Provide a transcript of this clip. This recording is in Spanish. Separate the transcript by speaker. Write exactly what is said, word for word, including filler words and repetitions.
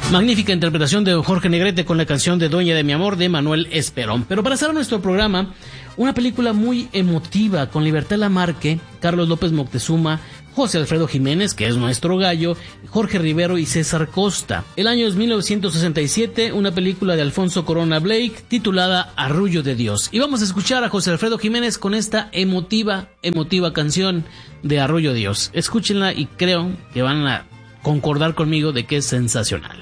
Speaker 1: Magnífica interpretación de Jorge Negrete con la canción de Dueña de mi amor de Manuel Esperón. Pero para cerrar nuestro programa, una película muy emotiva con Libertad Lamarque, Carlos López Moctezuma, José Alfredo Jiménez, que es nuestro gallo, Jorge Rivero y César Costa. El año es mil novecientos sesenta y siete, una película de Alfonso Corona Blake titulada Arrullo de Dios. Y vamos a escuchar a José Alfredo Jiménez con esta emotiva, emotiva canción de Arrullo de Dios. Escúchenla y creo que van a concordar conmigo de que es sensacional.